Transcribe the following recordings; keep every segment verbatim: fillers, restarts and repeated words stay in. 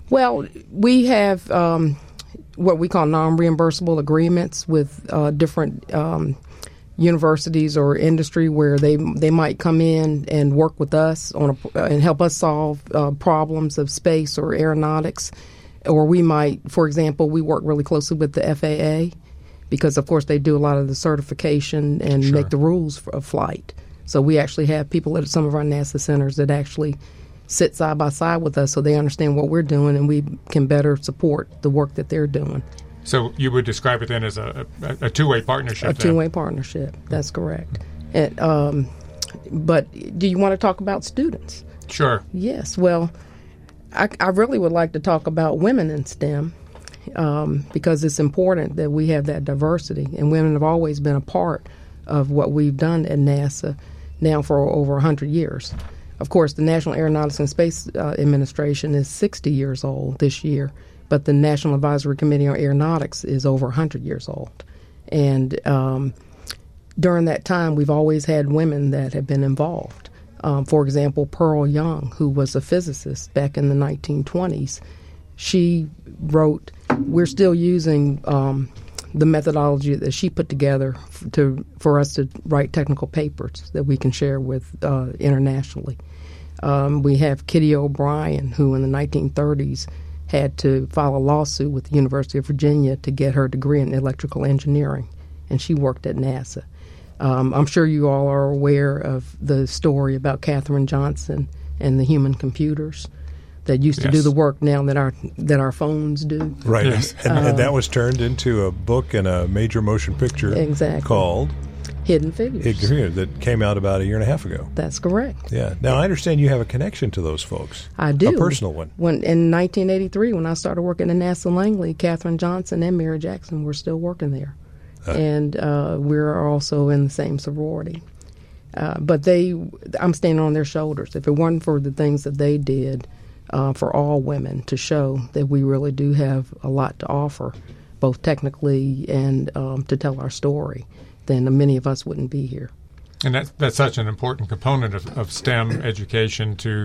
Well, we have um, what we call non-reimbursable agreements with uh, different um, universities or industry where they they might come in and work with us on a, uh, and help us solve uh, problems of space or aeronautics. Or we might, for example, we work really closely with the F A A because, of course, they do a lot of the certification and Sure. make the rules for, of flight. So we actually have people at some of our NASA centers that actually sit side by side with us so they understand what we're doing and we can better support the work that they're doing. So you would describe it then as a, a, a two-way partnership? A then? two-way partnership. That's correct. And, um, but do you want to talk about students? Sure. Yes. Well, I, I really would like to talk about women in STEM um, because it's important that we have that diversity. And women have always been a part of what we've done at NASA now for over one hundred years. Of course, the National Aeronautics and Space uh, Administration is sixty years old this year, but the National Advisory Committee on Aeronautics is over one hundred years old. And um, during that time, we've always had women that have been involved. Um, for example, Pearl Young, who was a physicist back in the nineteen twenties, she wrote, we're still using um, the methodology that she put together f- to for us to write technical papers that we can share with uh, internationally. Um, we have Kitty O'Brien, who in the nineteen thirties had to file a lawsuit with the University of Virginia to get her degree in electrical engineering, and she worked at NASA. Um, I'm sure you all are aware of the story about Katherine Johnson and the human computers that used to Yes. do the work now that our that our phones do. Right. Yes. And, and Uh, that was turned into a book and a major motion picture Exactly. called Hidden Figures. Hidden Figures that came out about a year and a half ago. That's correct. Yeah. Now, I understand you have a connection to those folks. I do. A personal one. When in nineteen eighty-three, when I started working at NASA Langley, Katherine Johnson and Mary Jackson were still working there. Uh. And uh, we're also in the same sorority. Uh, but they, I'm standing on their shoulders. If it weren't for the things that they did uh, for all women to show that we really do have a lot to offer, both technically and um, to tell our story, then many of us wouldn't be here. And that, that's such an important component of, of STEM education to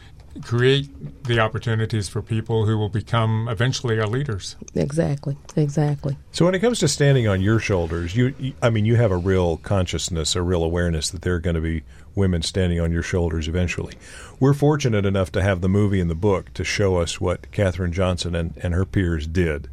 create the opportunities for people who will become eventually our leaders. Exactly, exactly. So when it comes to standing on your shoulders, you, you I mean, you have a real consciousness, a real awareness that there are going to be women standing on your shoulders eventually. We're fortunate enough to have the movie and the book to show us what Katherine Johnson and, and her peers did.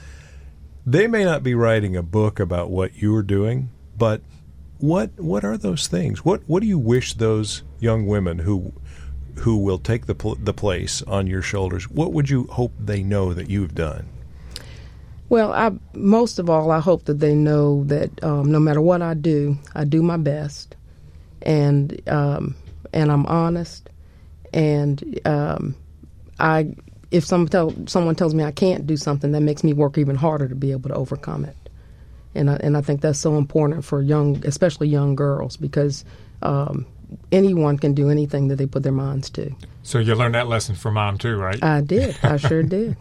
They may not be writing a book about what you are doing, but what what are those things? What what do you wish those young women who who will take the pl- the place on your shoulders, what would you hope they know that you've done? Well, I, most of all, I hope that they know that um, no matter what I do, I do my best, and um, and I'm honest, and um, I if some tell, someone tells me I can't do something, that makes me work even harder to be able to overcome it, and I, and I think that's so important for young, especially young girls, because um, anyone can do anything that they put their minds to. So you learned that lesson from Mom too, right? I did. I sure did.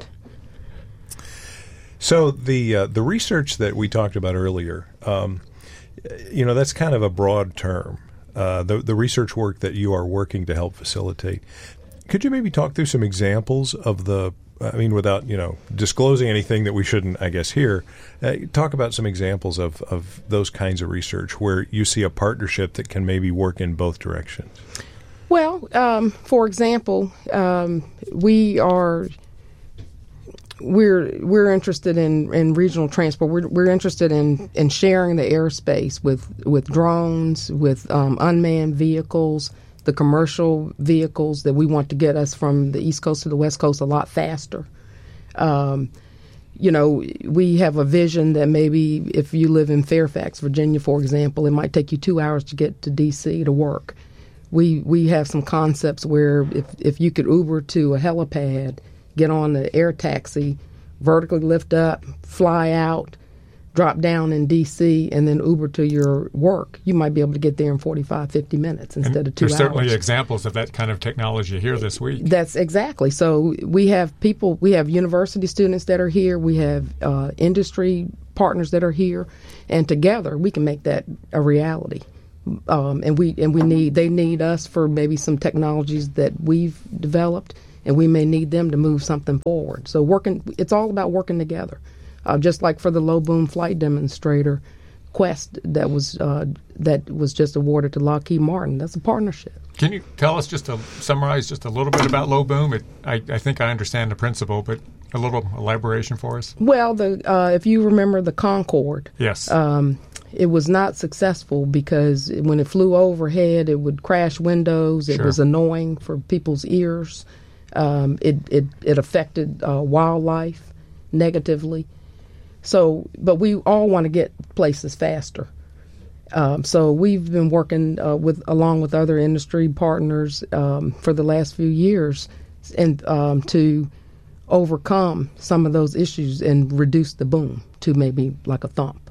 So the uh, the research that we talked about earlier, um, you know, that's kind of a broad term. Uh, the the research work that you are working to help facilitate. Could you maybe talk through some examples of the? I mean, without you know disclosing anything that we shouldn't, I guess, hear. Uh, talk about some examples of, of those kinds of research where you see a partnership that can maybe work in both directions. Well, um, for example, um, we are. We're we're interested in, in regional transport. We're we're interested in, in sharing the airspace with, with drones, with um, unmanned vehicles, the commercial vehicles that we want to get us from the East Coast to the West Coast a lot faster. Um, you know, we have a vision that maybe if you live in Fairfax, Virginia, for example, it might take you two hours to get to D C to work. We we have some concepts where if if you could Uber to a helipad, get on the air taxi, vertically lift up, fly out, drop down in D C, and then Uber to your work, you might be able to get there in forty-five, fifty minutes instead and of two there's hours. There's certainly examples of that kind of technology here this week. That's exactly. So we have people, we have university students that are here, we have uh, industry partners that are here, and together we can make that a reality. Um, and we and we need they need us for maybe some technologies that we've developed, and we may need them to move something forward. So working, it's all about working together. Uh, just like for the low boom flight demonstrator quest that was uh, that was just awarded to Lockheed Martin. That's a partnership. Can you tell us, just to summarize just a little bit about low boom? It, I, I think I understand the principle, but a little elaboration for us. Well, the uh, if you remember the Concorde, yes, um, it was not successful because when it flew overhead, it would crash windows. It Sure. was annoying for people's ears. Um, it, it it affected uh, wildlife negatively. So, but we all want to get places faster. Um, so we've been working uh, with, along with other industry partners um, for the last few years, and um, to overcome some of those issues and reduce the boom to maybe like a thump.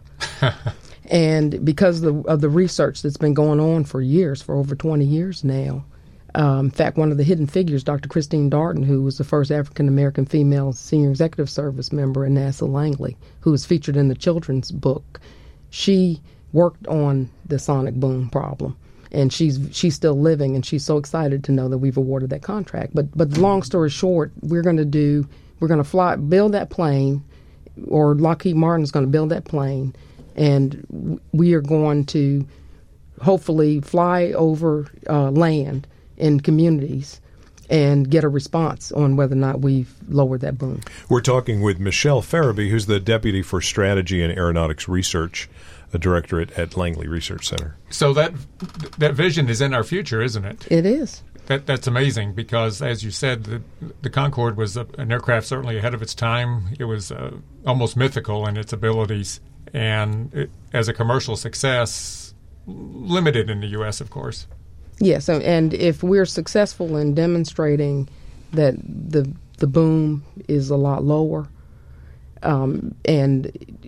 And because of the, of the research that's been going on for years, for over twenty years now. Um, in fact, one of the hidden figures, Doctor Christine Darden, who was the first African-American female senior executive service member in NASA Langley, who was featured in the children's book, she worked on the sonic boom problem. And she's she's still living, and she's so excited to know that we've awarded that contract. But but long story short, we're going to do, we're going to fly, build that plane, or Lockheed Martin is going to build that plane, and we are going to hopefully fly over uh, land in communities and get a response on whether or not we've lowered that boom. We're talking with Michelle Farabee, who's the Deputy for Strategy and Aeronautics Research, a director at, at Langley Research Center. So that that vision is in our future, isn't it? It is. That That's amazing because, as you said, the, the Concorde was a, an aircraft certainly ahead of its time. It was uh, almost mythical in its abilities, and it, as a commercial success, limited in the U S, of course. Yes, and if we're successful in demonstrating that the the boom is a lot lower, um, and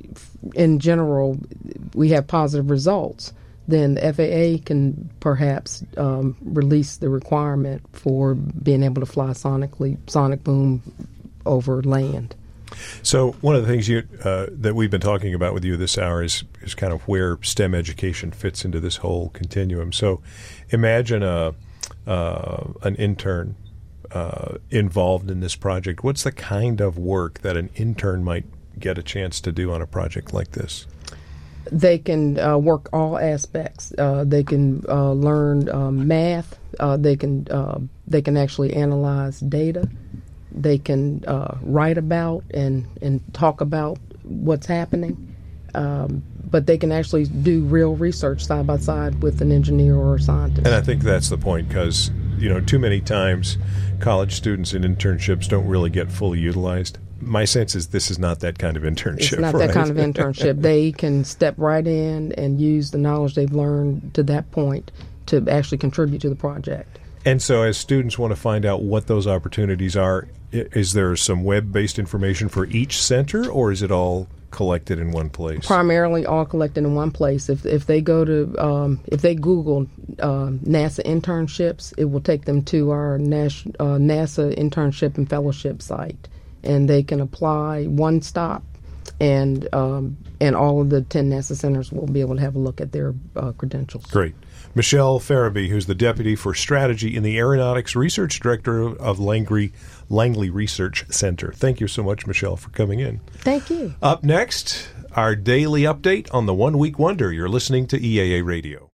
in general we have positive results, then the F A A can perhaps um, release the requirement for being able to fly sonically sonic boom over land. So one of the things you, uh, that we've been talking about with you this hour is, is kind of where STEM education fits into this whole continuum. So imagine a uh, an intern uh, involved in this project. What's the kind of work that an intern might get a chance to do on a project like this? They can uh, work all aspects. Uh, they can uh, learn um, math. Uh, they can uh, they can actually analyze data. They can uh, write about and, and talk about what's happening. Um, but they can actually do real research side by side with an engineer or a scientist. And I think that's the point because, you know, too many times college students in internships don't really get fully utilized. My sense is this is not that kind of internship. It's not right? that kind of internship. They can step right in and use the knowledge they've learned to that point to actually contribute to the project. And so as students want to find out what those opportunities are, is there some web-based information for each center, or is it all collected in one place? Primarily all collected in one place. If if they go to, um, if they Google uh, NASA internships, it will take them to our Nas- uh, NASA internship and fellowship site, and they can apply one stop, and um, and all of the ten NASA centers will be able to have a look at their uh, credentials. Great. Michelle Farabee, who's the Deputy for Strategy in the Aeronautics Research Director of Langley, Langley Research Center. Thank you so much, Michelle, for coming in. Thank you. Up next, our daily update on the One Week Wonder. You're listening to E A A Radio.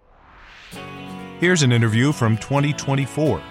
Here's an interview from twenty twenty-four.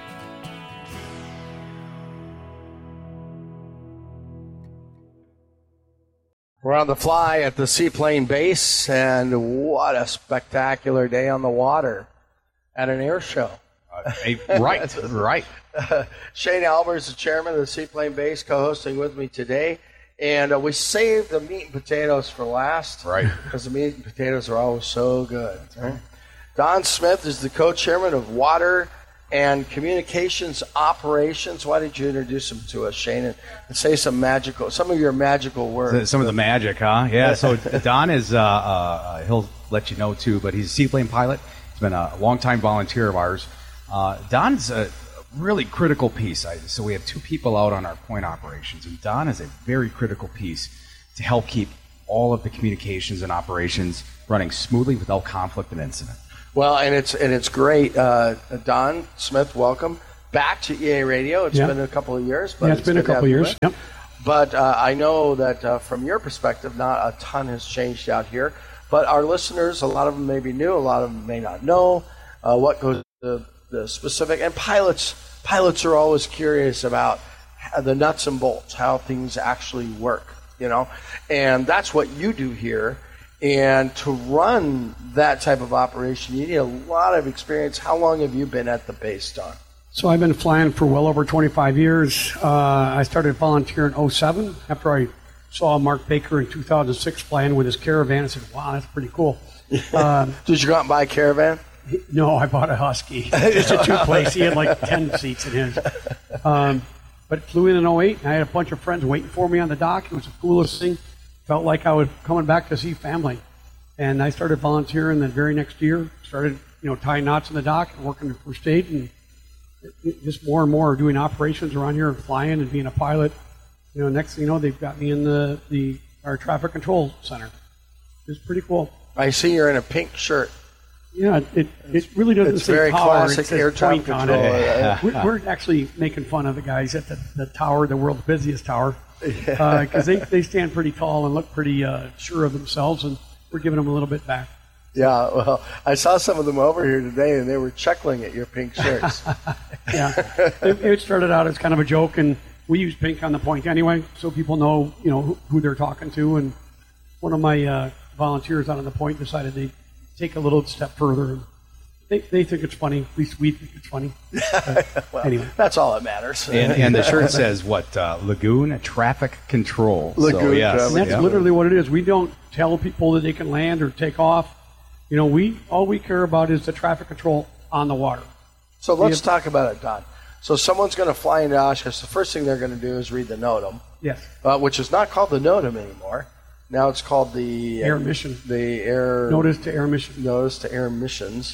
We're on the fly at the Seaplane Base, and what a spectacular day on the water at an air show. Uh, right, right. Uh, Shane Albers, the chairman of the Seaplane Base, co-hosting with me today. And uh, we saved the meat and potatoes for last. Right. Because the meat and potatoes are always so good. Right? Don Smith is the co-chairman of Water and Communications Operations. Why did you introduce him to us, Shane, and, and say some magical, some of your magical words? Some of the magic, huh? Yeah, so Don is, uh, uh, he'll let you know too, but he's a seaplane pilot. He's been a longtime volunteer of ours. Uh, Don's a really critical piece. I, so we have two people out on our point operations, and Don is a very critical piece to help keep all of the communications and operations running smoothly without conflict and incident. Well, and it's and it's great. Uh, Don Smith, welcome. back to E A Radio. It's Yeah. been a couple of years. But Yeah, it's been a good to couple have you years. with. Yep. But uh, I know that uh, from your perspective, not a ton has changed out here. But our listeners, a lot of them may be new, a lot of them may not know uh, what goes the, the specific. And pilots, pilots are always curious about the nuts and bolts, how things actually work, you know. And that's what you do here. And to run that type of operation, you need a lot of experience. How long have you been at the base, Don? So I've been flying for well over twenty-five years. Uh, I started volunteering in oh seven after I saw Mark Baker in two thousand six flying with his Caravan. I said, wow, that's pretty cool. Um, Did you go out and buy a Caravan? no, I bought a Husky. It's a two-place. He had like ten seats in his. Um, but flew in in oh eight, and I had a bunch of friends waiting for me on the dock. It was the coolest thing. Felt like I was coming back to see family. And I started volunteering the very next year. Started, you know, tying knots in the dock and working for state, and just more and more doing operations around here and flying and being a pilot. You know, next thing you know, they've got me in the, the our traffic control center. It's pretty cool. I see you're in a pink shirt. Yeah, it it really doesn't It's say very power. classic It says air traffic point on control. it. Yeah. We're, we're actually making fun of the guys at the, the tower, the world's busiest tower, because uh, they, they stand pretty tall and look pretty uh, sure of themselves, and we're giving them a little bit back. Yeah, well, I saw some of them over here today, and they were chuckling at your pink shirts. Yeah, it, it started out as kind of a joke, and we use pink on the point anyway, so people know, you know, who, who they're talking to. And one of my uh, volunteers out on the point decided they'd take a little step further. They, they think it's funny. At least we think it's funny. Well, anyway. that's all that matters. And, and the shirt says what? Uh, Lagoon Traffic Control. Lagoon so, yes. Traffic And that's Yeah. literally what it is. We don't tell people that they can land or take off. You know, we all we care about is the traffic control on the water. So let's Yeah. talk about it, Don. So someone's going to fly into Oshkosh. The first thing they're going to do is read the NOTAM, Yes. uh, which is not called the NOTAM anymore. Now it's called the Air mission. The air Notice to air mission. notice to air missions,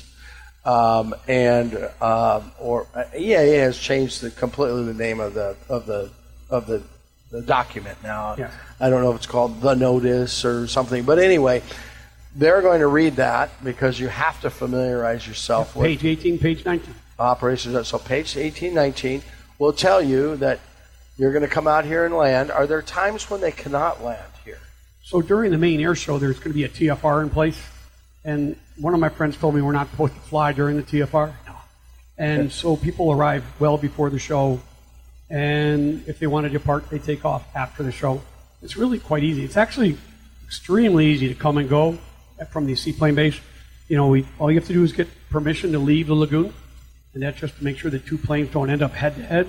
um, and um, or uh, E A A has changed the, completely the name of the of the of the, the document now. Yes. I don't know if it's called the notice or something, but anyway, they're going to read that because you have to familiarize yourself with Page eighteen, page nineteen. operations. So page eighteen, nineteen will tell you that you're going to come out here and land. Are there times when they cannot land here? So during the main air show, there's going to be a T F R in place. And one of my friends told me we're not supposed to fly during the T F R. No. And so people arrive well before the show. And if they want to depart, they take off after the show. It's really quite easy. It's actually extremely easy to come and go from the seaplane base. You know, we, all you have to do is get permission to leave the lagoon. And that's just to make sure that two planes don't end up head to head.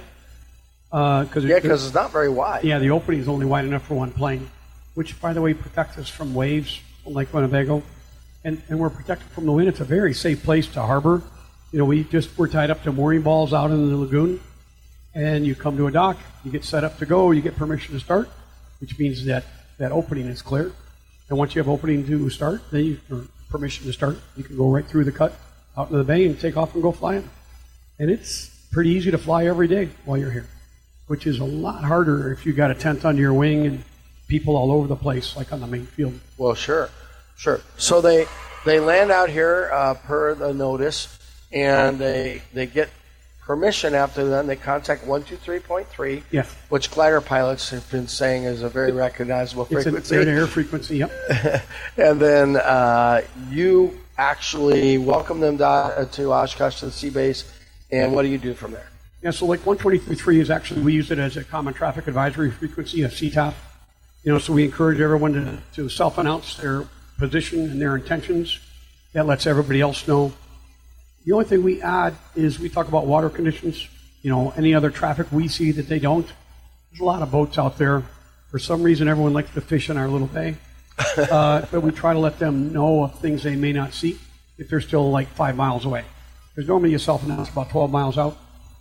Uh, cause Yeah, it- because it's not very wide. yeah, the opening is only wide enough for one plane, which, by the way, protects us from waves on Lake Winnebago. And, and we're protected from the wind. It's a very safe place to harbor. You know, we just, we're tied up to mooring balls out in the lagoon, and you come to a dock, you get set up to go, you get permission to start, which means that that opening is clear. And once you have opening to start, then you, or permission to start, you can go right through the cut out into the bay and take off and go flying. And it's pretty easy to fly every day while you're here, which is a lot harder if you got a tent under your wing and people all over the place, like on the main field. Well, sure, sure. So they they land out here uh, per the notice, and they they get permission after then. They contact one two three point three, Yes. which glider pilots have been saying is a very recognizable It's frequency. an air-to-air frequency, yep. And then uh, you actually welcome them to, to Oshkosh, to the sea base, and what do you do from there? Yeah, so like one twenty-three point three is actually, we use it as a common traffic advisory frequency, a C TAP. You know, so we encourage everyone to, to self-announce their position and their intentions. That lets everybody else know. The only thing we add is we talk about water conditions. You know, any other traffic we see that they don't. There's a lot of boats out there. For some reason, everyone likes to fish in our little bay. Uh, but we try to let them know of things they may not see if they're still like five miles away. There's normally a self-announce about twelve miles out.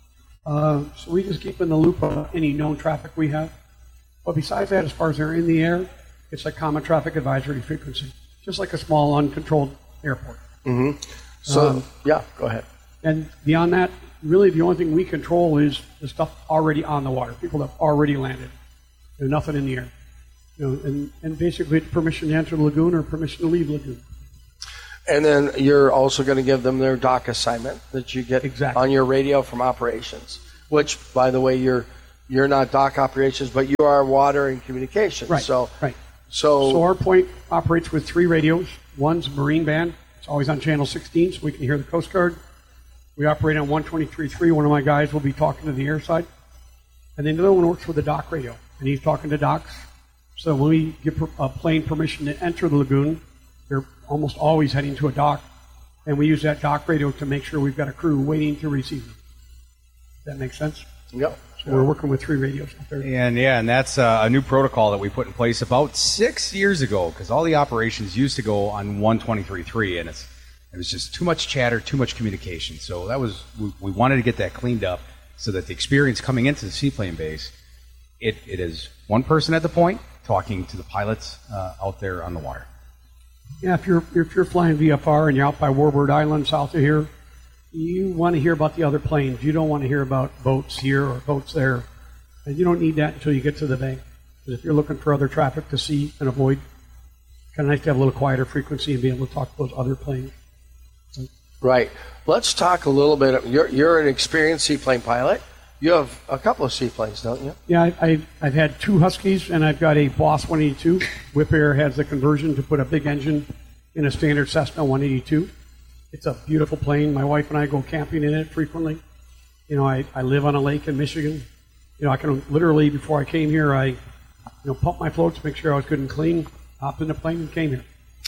Uh, so we just keep in the loop of any known traffic we have. But besides that, as far as they're in the air, it's a common traffic advisory frequency, just like a small uncontrolled airport. Mm-hmm. So, Um, yeah, go ahead. And beyond that, really the only thing we control is the stuff already on the water, people that have already landed. There's nothing in the air. You know, and, and basically it's permission to enter the lagoon or permission to leave the lagoon. And then you're also going to give them their dock assignment that you get Exactly. on your radio from operations, which, by the way, you're you're not dock operations, but you are water and communications. Right, So, right. so, So our point operates with three radios. One's Marine Band. It's always on channel sixteen, so we can hear the Coast Guard. We operate on one twenty-three point three. One of my guys will be talking to the air side. And then the other one works with the dock radio, and he's talking to docks. So when we give a plane permission to enter the lagoon, they're almost always heading to a dock, and we use that dock radio to make sure we've got a crew waiting to receive them. Does that make sense? yep. So we're working with three radios out there. And yeah, and that's uh, a new protocol that we put in place about six years ago, because all the operations used to go on one twenty-three point three, and it's it was just too much chatter, too much communication. So that was we, we wanted to get that cleaned up so that the experience coming into the seaplane base, it, it is one person at the point talking to the pilots uh, out there on the water. Yeah, if you're if you're flying V F R and you're out by Warbird Island south of here, you want to hear about the other planes. You don't want to hear about boats here or boats there. And you don't need that until you get to the bay. But if you're looking for other traffic to see and avoid, kind of nice to have a little quieter frequency and be able to talk to those other planes. Right. Let's talk a little bit. You're, you're an experienced seaplane pilot. You have a couple of seaplanes, don't you? Yeah, I, I've, I've had two Huskies, and I've got a Boss one eighty-two. Whip Air has the conversion to put a big engine in a standard Cessna one eighty-two. It's a beautiful plane. My wife and I go camping in it frequently. You know, I, I live on a lake in Michigan. You know, I can literally, before I came here, I you know pumped my floats, make sure I was good and clean, hopped in the plane, and came here.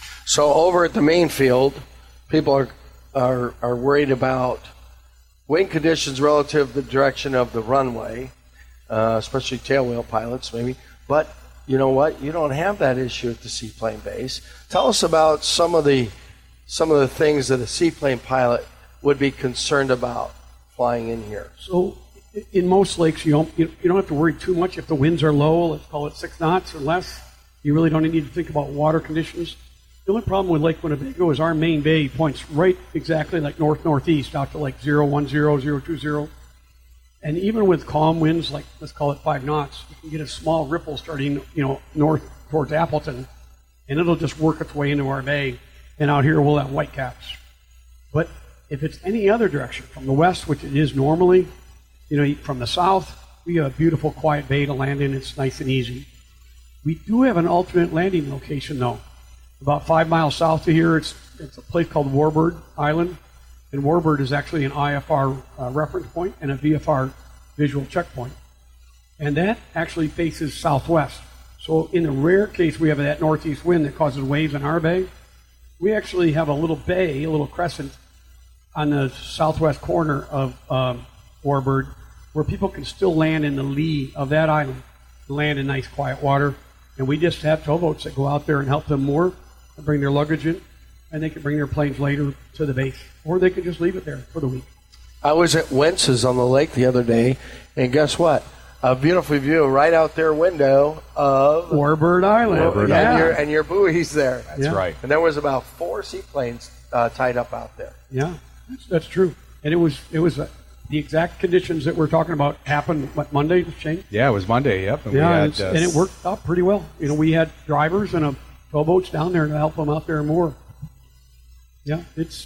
So over at the main field, people are are, are worried about wind conditions relative to the direction of the runway, uh, especially tailwheel pilots maybe. But you know what? You don't have that issue at the seaplane base. Tell us about some of the some of the things that a seaplane pilot would be concerned about flying in here. So in most lakes, you don't you, you don't have to worry too much if the winds are low. Let's call it six knots or less. You really don't need to think about water conditions. The only problem with Lake Winnebago is our main bay points right exactly like north-northeast out to like zero one zero, zero two zero. And even with calm winds, like let's call it five knots, you can get a small ripple starting, you know, north towards Appleton, and it'll just work its way into our bay. And out here we'll have white caps. But if it's any other direction, from the west, which it is normally, you know, from the south, we have a beautiful, quiet bay to land in. It's nice and easy. We do have an alternate landing location, though. About five miles south of here, it's, it's a place called Warbird Island. And Warbird is actually an I F R uh, reference point and a V F R visual checkpoint. And that actually faces southwest. So in the rare case we have that northeast wind that causes waves in our bay, we actually have a little bay, a little crescent, on the southwest corner of um, Warbird, where people can still land in the lee of that island, land in nice quiet water. And we just have towboats that go out there and help them moor and bring their luggage in, and they can bring their planes later to the base, or they can just leave it there for the week. I was at Wentz's on the lake the other day, and guess what? A beautiful view right out their window of Warbird Island. Warbird, yeah. and, your, and your buoys there. That's Yeah. right. And there was about four seaplanes uh, tied up out there. Yeah, that's, that's true. And it was it was uh, the exact conditions that we're talking about happened what, Monday, Shane? Yeah, it was Monday. Yep. And Yeah, we and, had, uh, and it worked out pretty well. You know, we had drivers and a towboats down there to help them out there more. Yeah, it's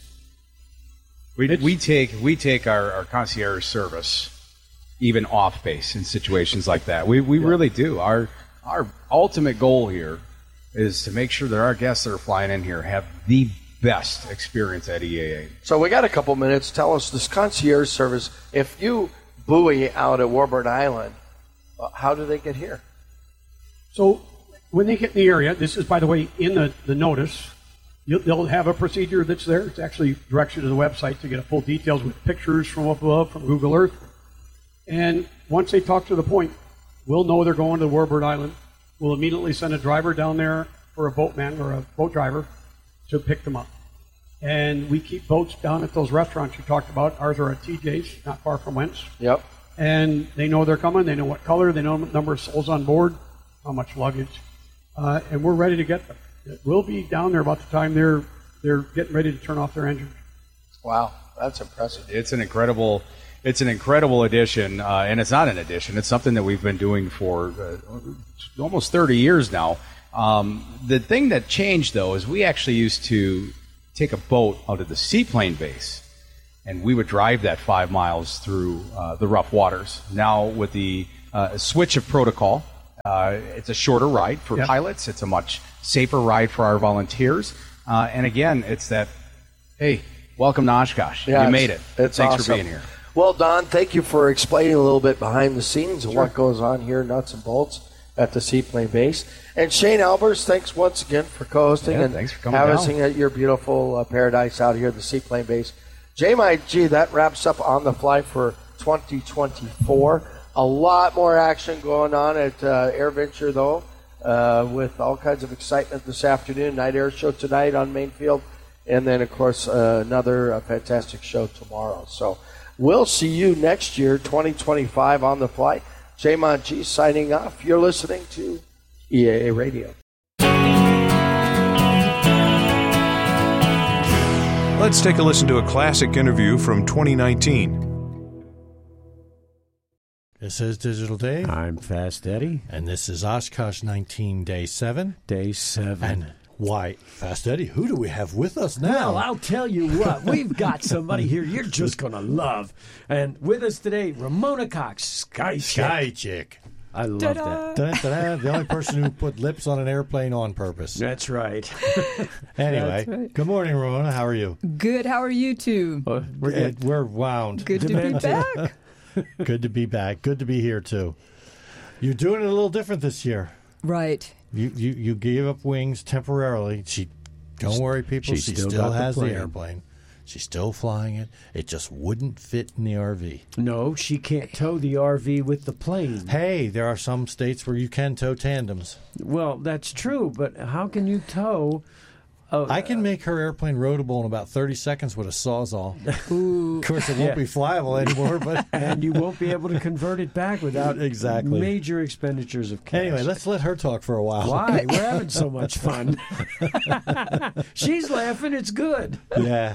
We, It's- we take we take our, our concierge service even off base in situations like that. We we really do. Our our ultimate goal here is to make sure that our guests that are flying in here have the best experience at E A A. So we got a couple minutes. Tell us this concierge service. If you buoy out at Warbird Island, uh, how do they get here? So when they get in the area, this is, by the way, in the, the notice, you'll, they'll have a procedure that's there. It's actually directs you to the website to get a full details with pictures from up above, from Google Earth. And once they talk to the point, we'll know they're going to Warbird Island. We'll immediately send a driver down there for a boatman or a boat driver to pick them up. And we keep boats down at those restaurants you talked about. Ours are at T J's, not far from Wentz. Yep. And they know they're coming. They know what color. They know the number of souls on board, how much luggage. Uh, and we're ready to get them. We'll be down there about the time they're they're getting ready to turn off their engine. Wow, that's impressive. It's an incredible it's an incredible addition, uh, and it's not an addition. It's something that we've been doing for uh, almost thirty years now. Um, the thing that changed, though, is we actually used to take a boat out of the seaplane base, and we would drive that five miles through uh, the rough waters. Now with the uh, switch of protocol, uh, it's a shorter ride for yep. pilots. It's a much safer ride for our volunteers. Uh, and again, it's that, hey, welcome to Oshkosh. Yeah, you made it. It's Thanks awesome. for being here. Well, Don, thank you for explaining a little bit behind the scenes of Sure. what goes on here, nuts and bolts, at the seaplane base. And Shane Albers, thanks once again for co-hosting Yeah, and thanks for coming having down. us at your beautiful uh, paradise out here at the seaplane base. J M I G, that wraps up On the Fly for twenty twenty-four. A lot more action going on at uh, AirVenture, though, uh, with all kinds of excitement this afternoon. Night Air Show tonight on Mainfield. And then, of course, uh, another uh, fantastic show tomorrow. So we'll see you next year, twenty twenty-five, On the Fly. J M I G signing off. You're listening to E A A Radio. Let's take a listen to a classic interview from twenty nineteen. This is Digital Dave. I'm Fast Eddie. And this is Oshkosh nineteen, Day seven. Day seven. And why, Fast Eddie, who do we have with us now? Well, I'll tell you what. We've got somebody here you're just going to love. And with us today, Ramona Cox, Sky Chick. Sky Chick. I love Da-da. that. Da-da. The only person who put lips on an airplane on purpose. That's right. Anyway, That's right. Good morning, Ramona. How are you? Good. How are you two? Uh, we're It- good. we're wound. Good to be Demented. back. Good to be back. Good to be here, too. You're doing it a little different this year. Right. You you, you gave up wings temporarily. She, don't worry, people. She She still still, got the has the, plane. airplane. She's still flying it. It just wouldn't fit in the R V. No, she can't tow the R V with the plane. Hey, there are some states where you can tow tandems. Well, that's true, but how can you tow? Oh, I can make her airplane roadable in about thirty seconds with a Sawzall. Ooh. Of course, it won't Yeah. be flyable anymore, but and you won't be able to convert it back without Exactly. major expenditures of cash. anyway, let's let her talk for a while. Why? We're having so much fun. She's laughing. It's good. Yeah.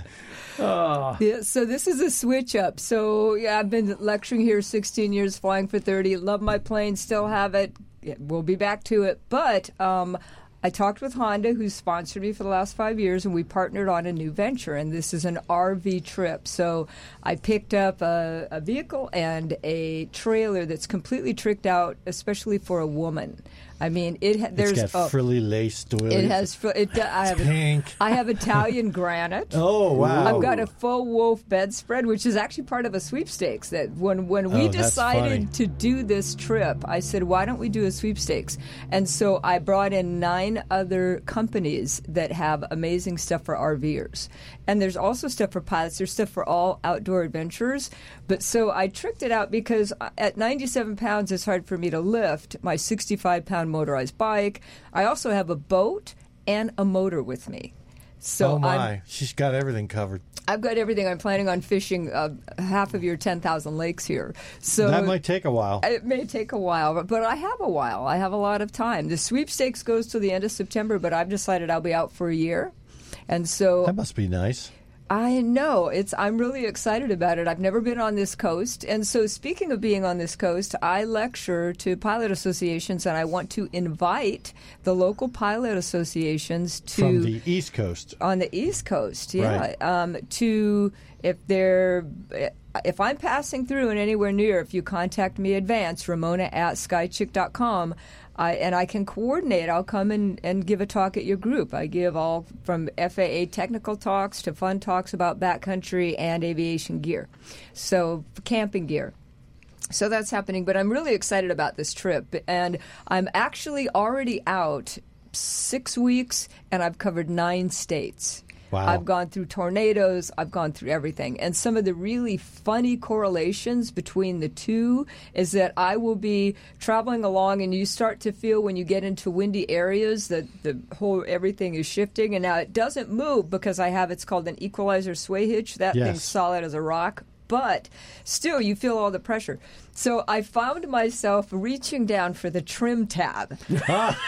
Oh. Yeah, so this is a switch up. So yeah, I've been lecturing here sixteen years, flying for thirty. Love my plane, still have it. Yeah, we'll be back to it. But um, I talked with Honda, who's sponsored me for the last five years, and we partnered on a new venture. And this is an R V trip. So I picked up a, a vehicle and a trailer that's completely tricked out, especially for a woman. I mean, it ha- there's It's got oh, frilly lace doilies. it has fr- it. I have pink. I have Italian granite. Oh, wow. I've got a faux wolf bedspread, which is actually part of a sweepstakes. That when when we Oh, that's funny. decided to do this trip, I said, "Why don't we do a sweepstakes?" And so I brought in nine other companies that have amazing stuff for RVers, and there's also stuff for pilots. There's stuff for all outdoor adventurers. But so I tricked it out because at ninety-seven pounds, it's hard for me to lift my sixty-five pound motorized bike. I also have a boat and a motor with me. So oh, my. I'm, She's got everything covered. I've got everything. I'm planning on fishing uh, half of your ten thousand lakes here. So That might take a while. it may take a while, but, but I have a while. I have a lot of time. The sweepstakes goes to the end of September, but I've decided I'll be out for a year. And so That must be nice. I know it's. I'm really excited about it. I've never been on this coast, and so speaking of being on this coast, I lecture to pilot associations, and I want to invite the local pilot associations to From the East Coast. on the East Coast. Yeah, Right. um, to if they're. If I'm passing through and anywhere near, if you contact me advance, Ramona at skychick dot com, I, and I can coordinate, I'll come and, and give a talk at your group. I give all from F A A technical talks to fun talks about backcountry and aviation gear, so camping gear. So that's happening, but I'm really excited about this trip, and I'm actually already out six weeks, and I've covered nine states. Wow. I've gone through tornadoes. I've gone through everything. And some of the really funny correlations between the two is that I will be traveling along, and you start to feel when you get into windy areas that the whole everything is shifting. And now it doesn't move because I have, it's called an equalizer sway hitch. That Yes. thing's solid as a rock. But still, you feel all the pressure. So I found myself reaching down for the trim tab. And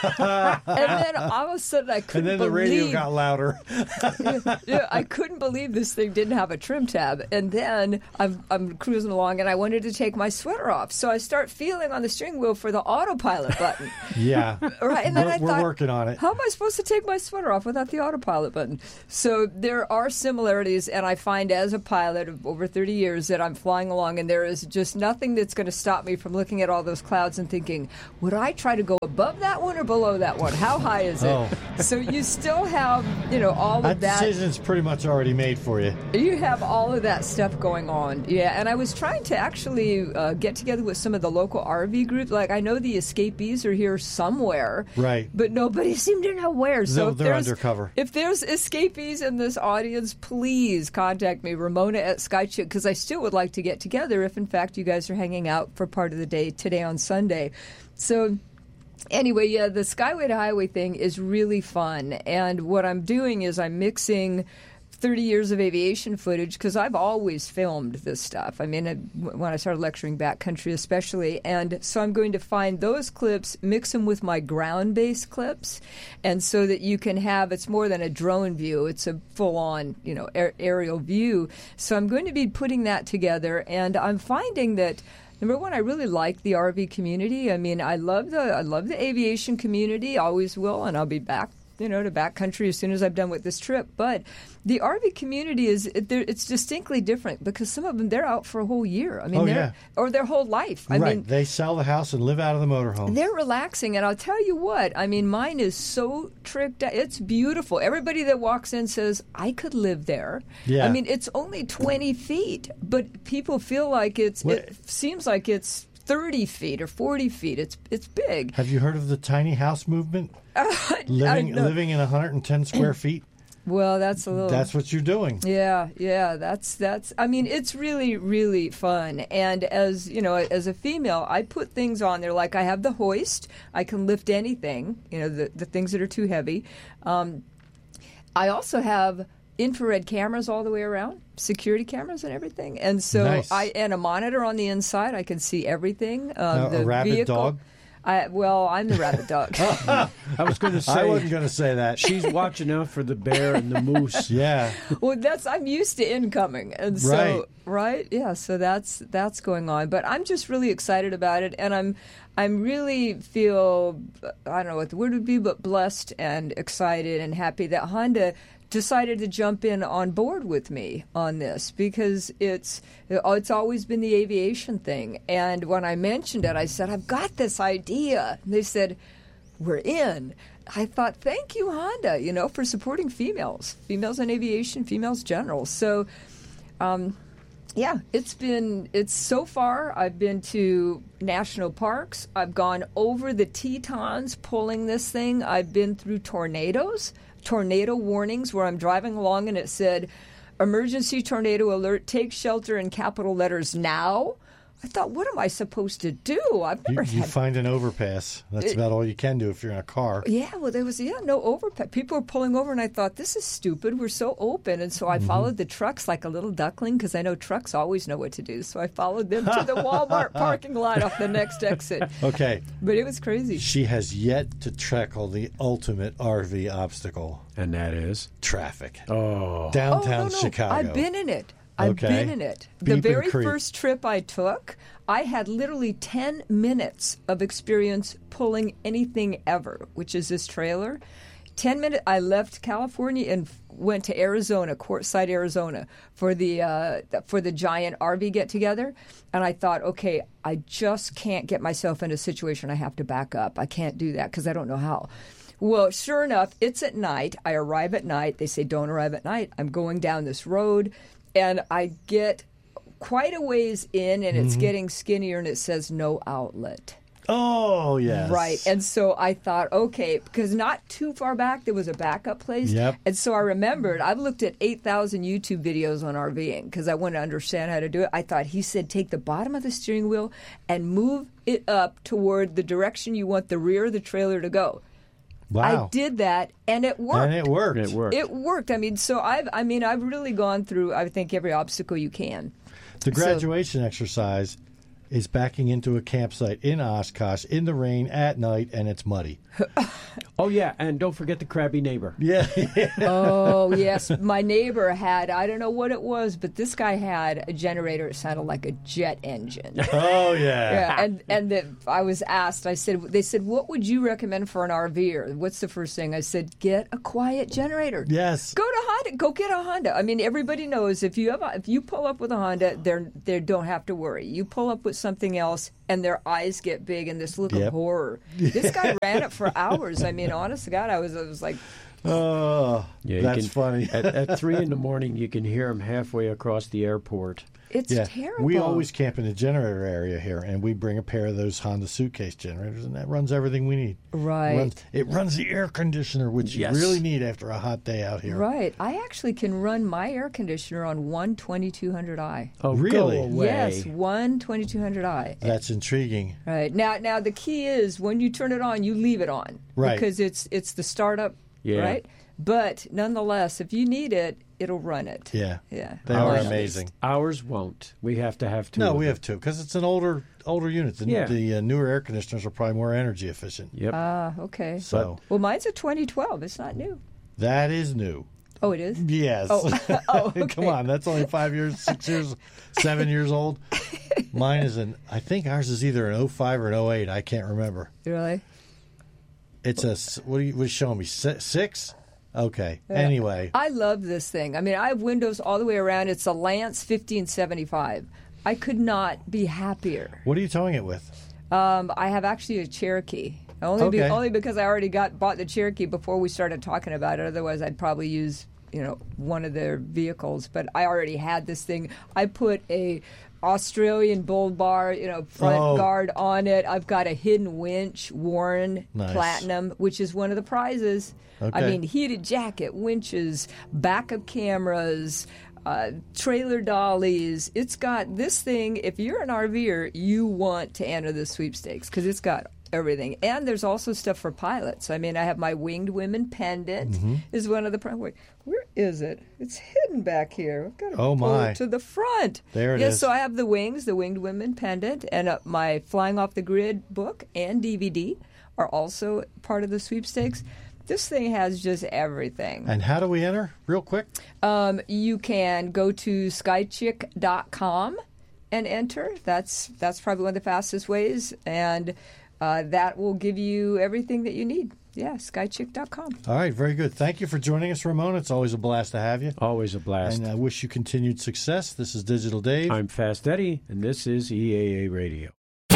then all of a sudden I couldn't And then the believe, radio got louder. yeah, yeah, I couldn't believe this thing didn't have a trim tab. And then I'm, I'm cruising along and I wanted to take my sweater off. So I start feeling on the steering wheel for the autopilot button. Yeah. Right, and then we're, I we're thought, working on it. how am I supposed to take my sweater off without the autopilot button? So there are similarities, and I find as a pilot of over thirty years that I'm flying along, and there is just nothing that's going to stop me from looking at all those clouds and thinking, would I try to go above that one or below that one? How high is it? Oh. So you still have, you know, all That of that. decision's pretty much already made for you. You have all of that stuff going on. Yeah, and I was trying to actually uh, get together with some of the local R V groups. Like, I know the escapees are here somewhere. Right. But nobody seemed to know where. So No, if they're there's- undercover. If there's escapees in this audience, please contact me, Ramona at SkyChick, because I still would like to get together if, in fact, you guys are hanging out for part of the day today on Sunday. So anyway, yeah, the Skyway to Highway thing is really fun. And what I'm doing is I'm mixing thirty years of aviation footage, because I've always filmed this stuff. I mean, I, when I started lecturing backcountry especially. And so I'm going to find those clips, mix them with my ground-based clips, and so that you can have, it's more than a drone view, it's a full-on, you know, aer- aerial view. So I'm going to be putting that together, and I'm finding that number one, I really like the R V community. I mean, I love the I love the aviation community, always will, and I'll be back, you know, to backcountry as soon as I'm done with this trip. But the R V community is it, it's distinctly different, because some of them, they're out for a whole year. I mean, Oh, they're, yeah. or their whole life. I right. mean, They sell the house and live out of the motorhome. they're relaxing, and I'll tell you what. I mean, mine is so tricked out. It's beautiful. Everybody that walks in says, "I could live there." Yeah. I mean, it's only twenty feet, but people feel like it's. Well, it seems like it's thirty feet or forty feet. It's it's big. Have you heard of the tiny house movement? I living know. living in one hundred ten square feet. Well, that's a little. That's what you're doing. Yeah, yeah, that's that's. I mean, it's really, really fun. And as you know, as a female, I put things on there. Like I have the hoist. I can lift anything. You know, the the things that are too heavy. Um, I also have infrared cameras all the way around, security cameras and everything. And so Nice. I and a monitor on the inside. I can see everything. Um, Uh, the a rabid vehicle, dog? I, well, I'm the rabbit dog. I was going to say. I wasn't going to say that. She's watching out for the bear and the moose. Yeah. Well, that's I'm used to incoming, and so Right. right, yeah. So that's that's going on, but I'm just really excited about it, and I'm I'm really feel I don't know what the word would be, but blessed and excited and happy that Honda decided to jump in on board with me on this, because it's it's always been the aviation thing. And when I mentioned it, I said, I've got this idea. And they said, we're in. I thought, thank you, Honda, you know, for supporting females, females in aviation, females general. So, um, yeah, it's been, it's so far, I've been to national parks. I've gone over the Tetons pulling this thing. I've been through tornadoes, tornado warnings where I'm driving along and it said, emergency tornado alert, take shelter in capital letters now. I thought, what am I supposed to do? I've You, never you had. find an overpass. That's It- about all you can do if you're in a car. Yeah, well, there was yeah no overpass. People were pulling over, and I thought, this is stupid. We're so open, and so I Mm-hmm. followed the trucks like a little duckling, because I know trucks always know what to do. So I followed them to the Walmart parking lot off the next exit. Okay. But it was crazy. She has yet to tackle the ultimate R V obstacle: And that is? traffic. Oh. Downtown oh, no, no. Chicago. I've been in it. I've Okay. been in it. The Beep and very creep. first trip I took, I had literally ten minutes of experience pulling anything ever, which is this trailer. ten minutes, I left California and f- went to Arizona, Quartzsite, Arizona, for the uh, for the giant R V get-together. And I thought, okay, I just can't get myself in a situation I have to back up. I can't do that because I don't know how. Well, sure enough, it's at night. I arrive at night. They say, don't arrive at night. I'm going down this road, and I get quite a ways in, and it's getting skinnier, and it says no outlet. Oh, yes. Right. And so I thought, okay, because not too far back, there was a backup place. Yep. And so I remembered, I've looked at eight thousand YouTube videos on RVing because I want to understand how to do it. I thought he said, take the bottom of the steering wheel and move it up toward the direction you want the rear of the trailer to go. Wow. I did that, and it worked. And it worked. It worked. It worked. I mean, so I've, I mean, I've really gone through, I think, every obstacle you can. The graduation exercise is backing into a campsite in Oshkosh in the rain at night, and it's muddy. Oh, yeah, and don't forget the crabby neighbor. Yeah. Oh, yes. My neighbor had, I don't know what it was, but this guy had a generator that sounded like a jet engine. Oh, yeah. Yeah, and and the, I was asked, I said, they said, what would you recommend for an R V er? What's the first thing? I said, get a quiet generator. Yes. Go to Honda. Go get a Honda. I mean, everybody knows if you have a, if you pull up with a Honda, they're they don't have to worry. You pull up with something else, and their eyes get big and this look Yep. of horror. This guy ran it for hours. I mean, honest to God, I was I was like, Oh, Yeah, you that's can- funny. at, at three in the morning, you can hear him halfway across the airport. it's Yeah, terrible. we always camp in the generator area here, and we bring a pair of those Honda suitcase generators, and that runs everything we need. Right. It runs, it runs the air conditioner, which Yes. you really need after a hot day out here. Right. I actually can run my air conditioner on one twenty-two hundred i. Oh, Really? Go away. Yes, one twenty-two hundred i. That's intriguing. Right. Now now the key is when you turn it on, you leave it on. Right. Because it's it's the startup, Yeah. right? But nonetheless, if you need it, it'll run it. Yeah. Yeah. They Well, are at amazing. least. Ours won't. We have to have two. No, of we them. have two because it's an older older unit. The, Yeah. the uh, newer air conditioners are probably more energy efficient. Yep. Ah, okay. So Well, mine's a twenty twelve. It's not new. that is new. Oh, it is? Yes. Oh, oh Come okay. on, that's only five years, six years, seven years old. Mine is an. I think ours is either an oh five or an oh eight. I can't remember. Really? It's a. s- What are you, what are you showing me? Si- Six? Okay. Yeah. Anyway, I love this thing. I mean, I have windows all the way around. It's a Lance fifteen seventy-five. I could not be happier. what are you towing it with? Um, I have actually a Cherokee. Only, be, Okay. only because I already got bought the Cherokee before we started talking about it. Otherwise, I'd probably use you know one of their vehicles. But I already had this thing. I put a Australian Bull Bar, you know, front Oh. guard on it. I've got a hidden winch, Warren Nice. Platinum, which is one of the prizes. I Okay. mean, heated jacket, winches, backup cameras. Uh, trailer dollies. It's got this thing. If you're an RVer, you want to enter the sweepstakes because it's got everything. And there's also stuff for pilots. I mean, I have my Winged Women pendant. Mm-hmm. Is one of the. Pri- Wait, where is it? It's hidden back here. I've got to Oh, pull my. it to the front. There it yes, is. so I have the wings, the Winged Women pendant, and uh, my Flying Off the Grid book and D V D are also part of the sweepstakes. This thing has just everything. And how do we enter? Real quick. Um, you can go to skychick dot com and enter. That's that's probably one of the fastest ways, and uh, that will give you everything that you need. Yeah, skychick dot com. All right. Very good. Thank you for joining us, Ramona. It's always a blast to have you. Always a blast. And I wish you continued success. This is Digital Dave. I'm Fast Eddie, and this is E A A Radio.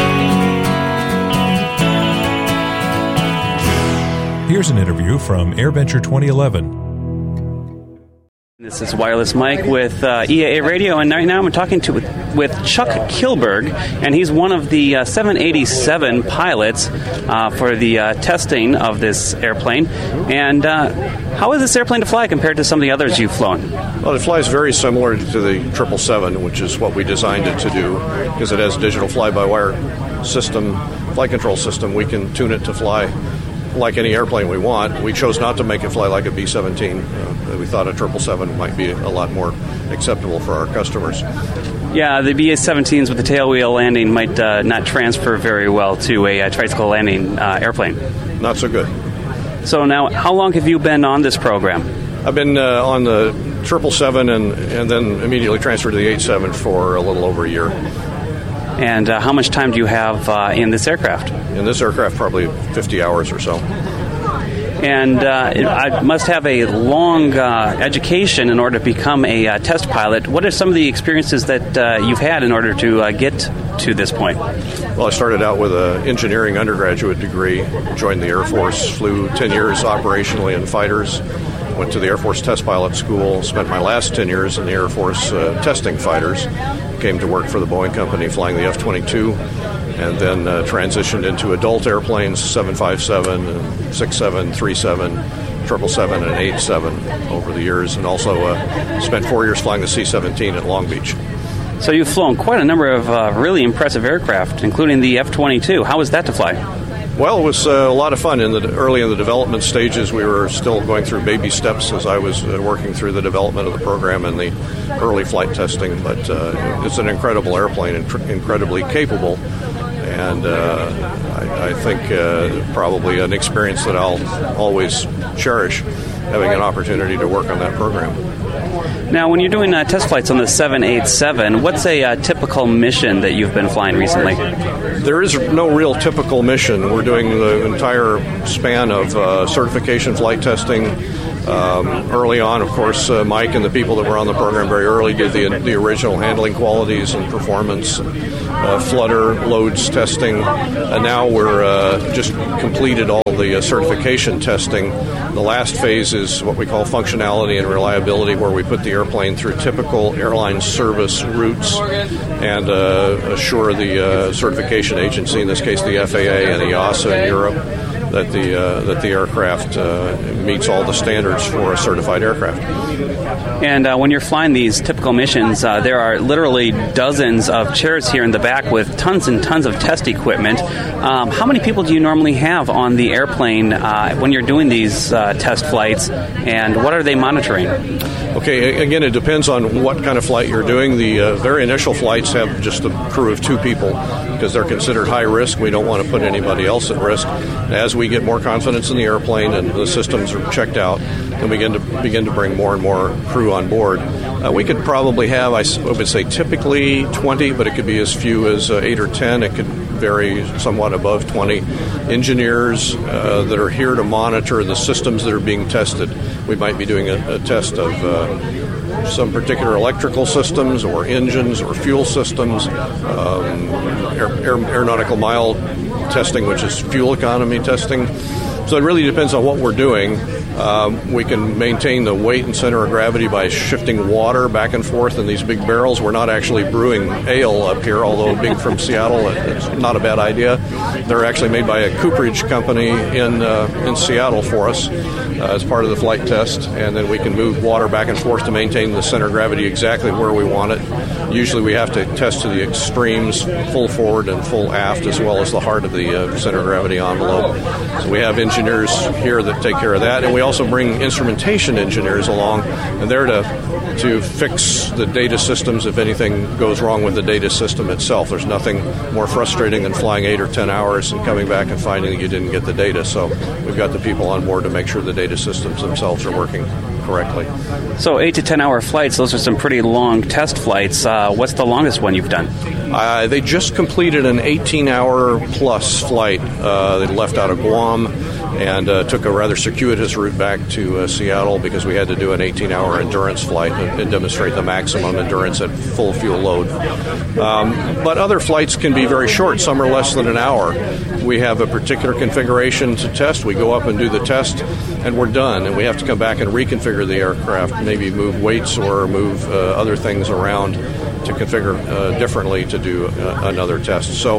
Here's an interview from AirVenture twenty eleven. This is Wireless Mike with uh, E A A Radio, and right now I'm talking to with, with Chuck Kilberg, and he's one of the uh, seven eighty-seven pilots uh, for the uh, testing of this airplane. And uh, how is this airplane to fly compared to some of the others you've flown? Well, it flies very similar to the triple seven, which is what we designed it to do, because it has a digital fly-by-wire system, flight control system. We can tune it to fly like any airplane we want. We chose not to make it fly like a B seventeen. Uh, we thought a triple seven might be a lot more acceptable for our customers. Yeah, the B seventeens with the tailwheel landing might uh, not transfer very well to a, uh tricycle landing uh, airplane. Not so good. So now, how long have you been on this program? I've been uh, on the triple seven and, and then immediately transferred to the eighty-seven for a little over a year. And uh, how much time do you have uh, in this aircraft? In this aircraft, probably fifty hours or so. And uh, I must have a long uh, education in order to become a uh, test pilot. What are some of the experiences that uh, you've had in order to uh, get to this point? Well, I started out with an engineering undergraduate degree, joined the Air Force, flew ten years operationally in fighters, went to the Air Force Test Pilot School, spent my last ten years in the Air Force uh, testing fighters, came to work for the Boeing Company flying the F twenty-two, and then uh, transitioned into adult airplanes, seven fifty-seven, and six seven, three seven, triple seven, and eight seven over the years, and also uh, spent four years flying the C seventeen at Long Beach. So you've flown quite a number of uh, really impressive aircraft, including the F twenty-two. How was that to fly? Well, it was uh, a lot of fun. In the early in the development stages, we were still going through baby steps as I was uh, working through the development of the program and the early flight testing. But uh, it's an incredible airplane and tr- incredibly capable, and uh, I, I think uh, probably an experience that I'll always cherish, having an opportunity to work on that program. Now, when you're doing uh, test flights on the seven eighty-seven, what's a uh, typical mission that you've been flying recently? There is no real typical mission. We're doing the entire span of uh, certification flight testing. Um, early on, of course, uh, Mike and the people that were on the program very early did the, the original handling qualities and performance, uh, flutter, loads testing, and now we're uh, just completed all the uh, certification testing. The last phase is what we call functionality and reliability, where we put the airplane through typical airline service routes and uh, assure the uh, certification agency, in this case the F A A and the E A S A in Europe, that the uh, that the aircraft uh, meets all the standards for a certified aircraft. And uh, when you're flying these typical missions, uh, there are literally dozens of chairs here in the back with tons and tons of test equipment. Um, how many people do you normally have on the airplane uh, when you're doing these uh, test flights, and what are they monitoring? Okay, again, it depends on what kind of flight you're doing. The uh, very initial flights have just a crew of two people because they're considered high risk. We don't want to put anybody else at risk. As we get more confidence in the airplane and the systems are checked out, then we begin to begin to bring more and more crew on board. Uh, we could probably have, I would say, typically twenty, but it could be as few as uh, eight or ten. It could vary somewhat above twenty. Engineers uh, that are here to monitor the systems that are being tested. We might be doing a, a test of uh, some particular electrical systems or engines or fuel systems, um, aer- aer- aeronautical mile testing, which is fuel economy testing. So it really depends on what we're doing. Um, we can maintain the weight and center of gravity by shifting water back and forth in these big barrels. We're not actually brewing ale up here, although being from Seattle, it's not a bad idea. They're actually made by a cooperage company in uh, in Seattle for us uh, as part of the flight test, and then we can move water back and forth to maintain the center of gravity exactly where we want it. Usually we have to test to the extremes, full forward and full aft, as well as the heart of the uh, center of gravity envelope. So we have engineers here that take care of that, and we also bring instrumentation engineers along, and they're to to fix the data systems if anything goes wrong with the data system itself. There's nothing more frustrating than flying eight or ten hours and coming back and finding that you didn't get the data. So we've got the people on board to make sure the data systems themselves are working correctly. So eight to ten hour flights, those are some pretty long test flights. Uh, what's the longest one you've done? Uh, they just completed an eighteen hour plus flight. Uh, they left out of Guam and uh, took a rather circuitous route back to uh, Seattle because we had to do an eighteen hour endurance flight and, and demonstrate the maximum endurance at full fuel load. Um, but other flights can be very short. Some are less than an hour. We have a particular configuration to test. We go up and do the test, and we're done. And we have to come back and reconfigure the aircraft, maybe move weights or move uh, other things around to configure uh, differently to do uh, another test. So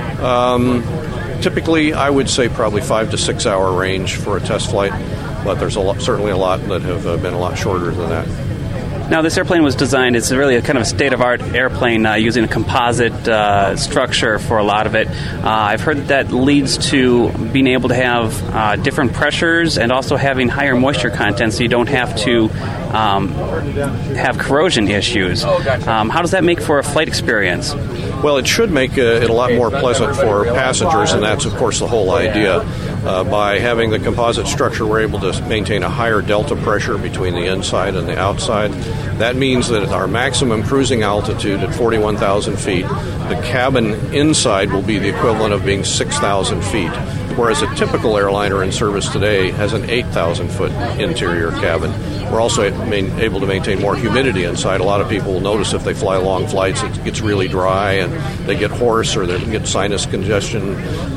um, typically, I would say probably five to six hour range for a test flight, but there's a lot, certainly a lot that have uh, been a lot shorter than that. Now, this airplane was designed, it's really a kind of a state-of-art airplane uh, using a composite uh, structure for a lot of it. Uh, I've heard that, that leads to being able to have uh, different pressures and also having higher moisture content so you don't have to um, have corrosion issues. Um, how does that make for a flight experience? Well, it should make uh, it a lot more pleasant for passengers, and that's, of course, the whole idea. Uh, by having the composite structure, we're able to maintain a higher delta pressure between the inside and the outside. That means that at our maximum cruising altitude at forty-one thousand feet, the cabin inside will be the equivalent of being six thousand feet, whereas a typical airliner in service today has an eight thousand foot interior cabin. We're also able to maintain more humidity inside. A lot of people will notice if they fly long flights, it gets really dry and they get hoarse or they get sinus congestion.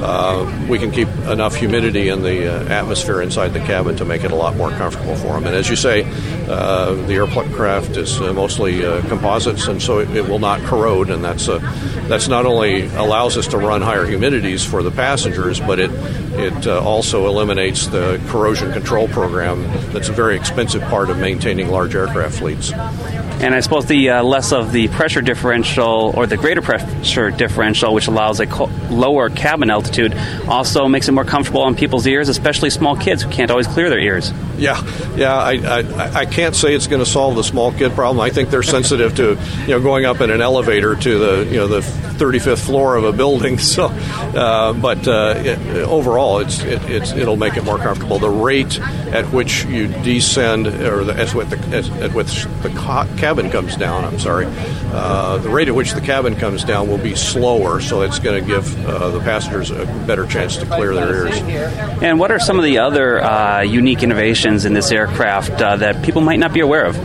Uh, we can keep enough humidity in the uh, atmosphere inside the cabin to make it a lot more comfortable for them. And as you say, uh, the aircraft is uh, mostly uh, composites, and so it, it will not corrode. And that's uh, that's not only allows us to run higher humidities for the passengers, but it it uh, also eliminates the corrosion control program that's a very expensive part of maintaining large aircraft fleets. And I suppose the uh, less of the pressure differential or the greater pressure differential, which allows a co- lower cabin altitude, also makes it more comfortable on people's ears, especially small kids who can't always clear their ears. Yeah, yeah. I, I, I can't say it's going to solve the small kid problem. I think they're sensitive to, you know, going up in an elevator to the, you know, the thirty-fifth floor of a building. So, uh, but uh, it, overall, it's it, it's it'll make it more comfortable. The rate at which you descend, or the, as with the as, at which the ca- cabin comes down. I'm sorry. Uh, the rate at which the cabin comes down will be slower, so it's going to give uh, the passengers a better chance to clear their ears. And what are some of the other uh, unique innovations in this aircraft uh, that people might not be aware of?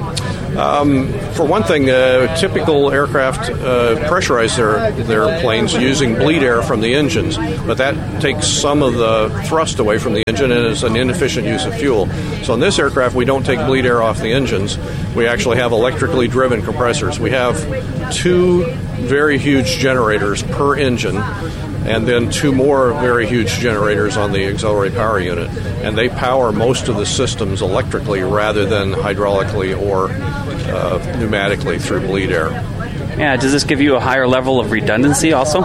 Um, for one thing, uh, typical aircraft uh, pressurize their, their planes using bleed air from the engines, but that takes some of the thrust away from the engine and is an inefficient use of fuel. So in this aircraft, we don't take bleed air off the engines. We actually have electrically driven compressors. We have two very huge generators per engine, and then two more very huge generators on the auxiliary power unit. And they power most of the systems electrically rather than hydraulically or uh, pneumatically through bleed air. Yeah, does this give you a higher level of redundancy also?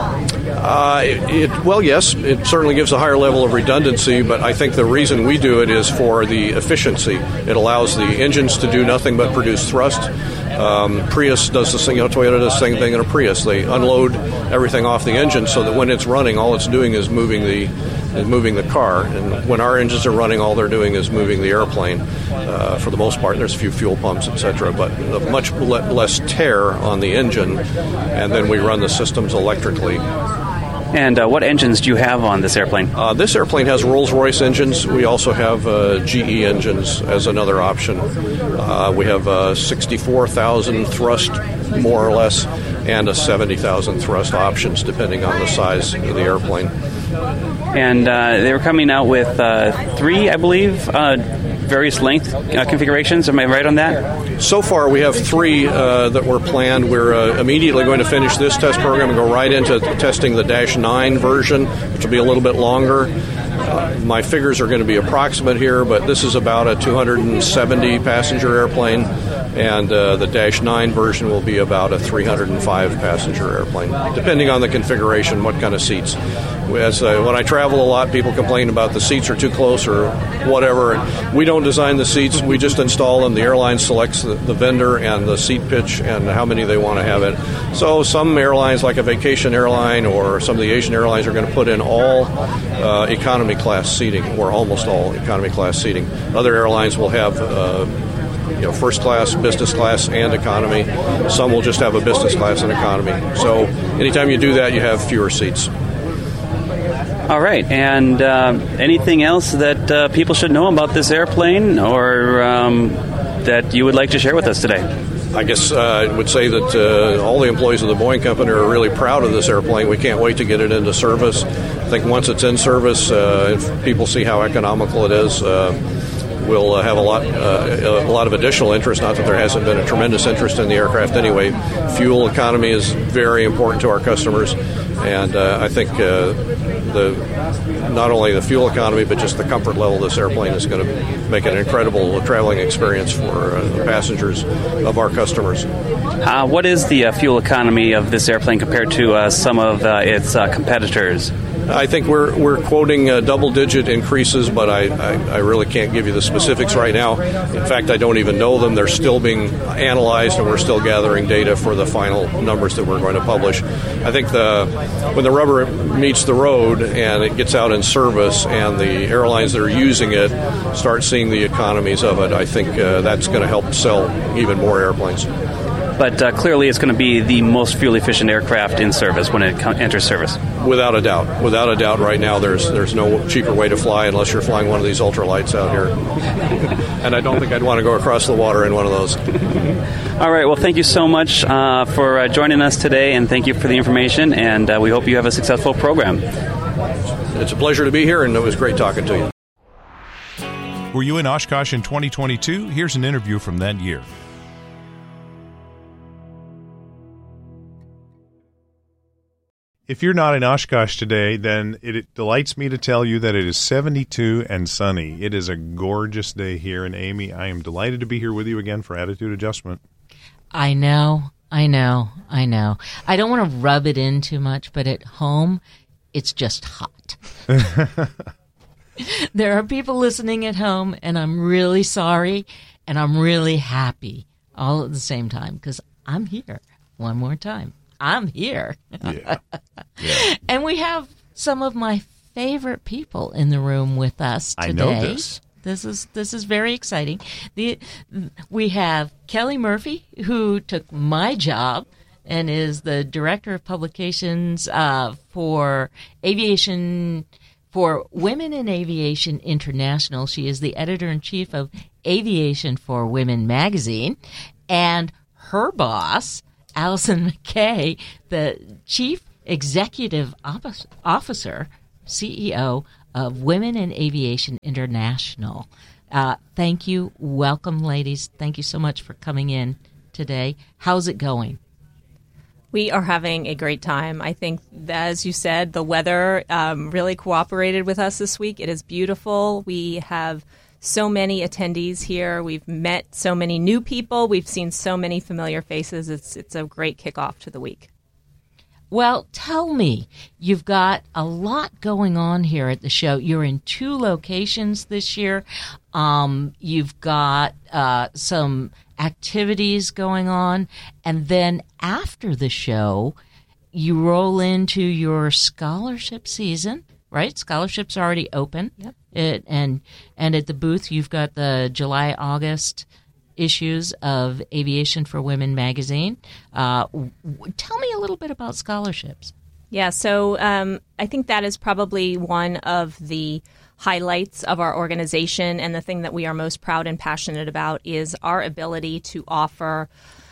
Uh, it, it, well, yes, it certainly gives a higher level of redundancy, but I think the reason we do it is for the efficiency. It allows the engines to do nothing but produce thrust. Um, Prius does the same, you know, Toyota does the same thing in a Prius. They unload everything off the engine so that when it's running, all it's doing is moving the is moving the car. And when our engines are running, all they're doing is moving the airplane uh, for the most part. There's a few fuel pumps, et cetera, but much le- less tear on the engine, and then we run the systems electrically. And uh, what engines do you have on this airplane? Uh, this airplane has Rolls-Royce engines. We also have uh, G E engines as another option. Uh, we have uh, sixty-four thousand thrust, more or less, and a seventy thousand thrust options, depending on the size of the airplane. And uh, they were coming out with uh, three, I believe, uh, various length uh, configurations. Am I right on that? So far, we have three uh, that were planned. We're uh, immediately going to finish this test program and go right into testing the Dash nine version, which will be a little bit longer. Uh, my figures are going to be approximate here, but this is about a two hundred seventy passenger airplane, and uh, the Dash nine version will be about a three hundred five passenger airplane, depending on the configuration, what kind of seats. As uh, when I travel a lot, people complain about the seats are too close or whatever. We don't design the seats; we just install them. The airline selects the, the vendor and the seat pitch and how many they want to have in. So some airlines, like a vacation airline or some of the Asian airlines, are going to put in all uh, economy class seating, or almost all economy class seating. Other airlines will have uh, you know, first class, business class, and economy. Some will just have a business class and economy. So anytime you do that, you have fewer seats. All right. And uh, anything else that uh, people should know about this airplane, or um, that you would like to share with us today? I guess uh, I would say that uh, all the employees of the Boeing Company are really proud of this airplane. We can't wait to get it into service. I think once it's in service, uh, if people see how economical it is, uh, we'll uh, have a lot, uh, a lot of additional interest. Not that there hasn't been a tremendous interest in the aircraft anyway. Fuel economy is very important to our customers, and uh, I think uh, the not only the fuel economy, but just the comfort level of this airplane is going to make it an incredible traveling experience for uh, the passengers of our customers. Uh, what is the uh, fuel economy of this airplane compared to uh, some of uh, its uh, competitors? I think we're we're quoting uh, double-digit increases, but I, I, I really can't give you the specifics right now. In fact, I don't even know them. They're still being analyzed, and we're still gathering data for the final numbers that we're going to publish. I think the when the rubber meets the road and it gets out in service and the airlines that are using it start seeing the economies of it, I think uh, that's going to help sell even more airplanes. But uh, clearly it's going to be the most fuel-efficient aircraft in service when it co- enters service. Without a doubt. Without a doubt, right now there's there's no cheaper way to fly unless you're flying one of these ultralights out here. And I don't think I'd want to go across the water in one of those. All right. Well, thank you so much uh, for uh, joining us today, and thank you for the information, and uh, we hope you have a successful program. It's a pleasure to be here, and it was great talking to you. Were you in Oshkosh in twenty twenty-two? Here's an interview from that year. If you're not in Oshkosh today, then it, it delights me to tell you that it is seventy-two and sunny. It is a gorgeous day here. And Amy, I am delighted to be here with you again for Attitude Adjustment. I know, I know, I know. I don't want to rub it in too much, but at home, it's just hot. There are people listening at home, and I'm really sorry, and I'm really happy all at the same time, because I'm here one more time. I'm here. Yeah. Yeah. And we have some of my favorite people in the room with us today. I know this. This is this is very exciting. The we have Kelly Murphy, who took my job and is the director of publications uh, for aviation. For Women in Aviation International. She is the editor-in-chief of Aviation for Women magazine. And her boss, Allison McKay, the chief executive officer, C E O of Women in Aviation International. Uh, thank you. Welcome, ladies. Thank you so much for coming in today. How's it going? We are having a great time. I think, as you said, the weather um, really cooperated with us this week. It is beautiful. We have so many attendees here. We've met so many new people. We've seen so many familiar faces. It's it's a great kickoff to the week. Well, tell me, you've got a lot going on here at the show. You're in two locations this year. Um, you've got uh, some activities going on. And then after the show, you roll into your scholarship season, right? Scholarships are already open. Yep. It, and, and at the booth, you've got the July, August issues of Aviation for Women magazine. Uh, w- tell me a little bit about scholarships. Yeah, so um, I think that is probably one of the highlights of our organization, and the thing that we are most proud and passionate about is our ability to offer